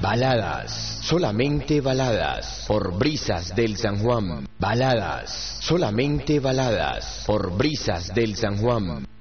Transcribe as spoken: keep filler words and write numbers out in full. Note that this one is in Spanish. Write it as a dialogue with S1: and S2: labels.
S1: Baladas, solamente baladas, por Brisas del San Juan. Baladas, solamente baladas, por Brisas del San Juan.